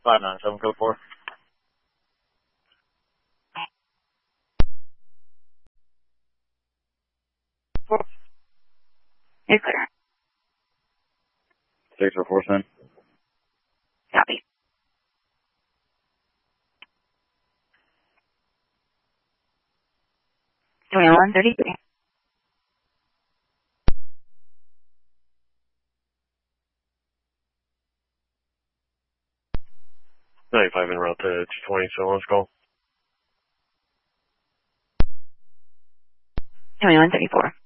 597 code 4. You're clear. 6447. Copy. 2133. 95 en route to 220, so let's go. 2134.